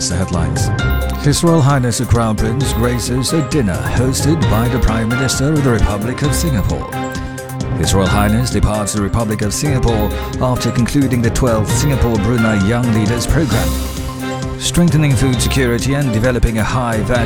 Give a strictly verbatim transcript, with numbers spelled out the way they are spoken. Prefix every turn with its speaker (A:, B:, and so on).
A: as the headlines.
B: His Royal Highness the Crown Prince graces a dinner hosted by the Prime Minister of the Republic of Singapore. His Royal Highness departs the Republic of Singapore after concluding the twelfth Singapore-Brunei Young Leaders Programme, strengthening food security and developing a high-value